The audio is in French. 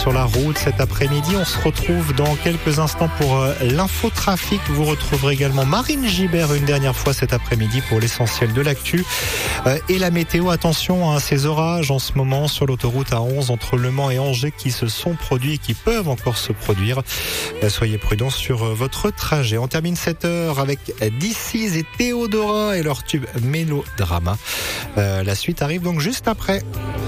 Sur la route cet après-midi, on se retrouve dans quelques instants pour l'infotrafic. Vous retrouverez également Marine Gibert une dernière fois cet après-midi pour l'essentiel de l'actu. Et la météo, attention à ces orages en ce moment sur l'autoroute A11 entre Le Mans et Angers qui se sont produits et qui peuvent encore se produire. Soyez prudents sur votre trajet. On termine cette heure avec DC's et Théodora et leur tube Mélodrama. La suite arrive donc juste après.